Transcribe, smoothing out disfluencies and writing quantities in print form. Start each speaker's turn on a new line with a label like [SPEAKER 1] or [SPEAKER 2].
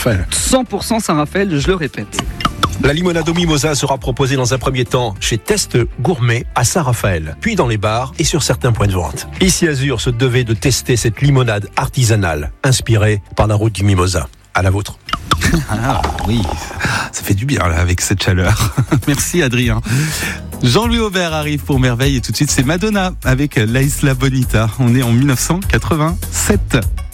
[SPEAKER 1] Saint-Raphaël.
[SPEAKER 2] 100% Saint-Raphaël, je le répète.
[SPEAKER 3] La limonade au mimosa sera proposée dans un premier temps chez Test Gourmet à Saint-Raphaël, puis dans les bars et sur certains points de vente. Ici Azur se devait de tester cette limonade artisanale, inspirée par la route du mimosa. À la vôtre.
[SPEAKER 4] Ah oui, ça fait du bien là avec cette chaleur. Merci Adrien. Jean-Louis Aubert arrive pour Merveille et tout de suite c'est Madonna avec La Isla Bonita. On est en 1987.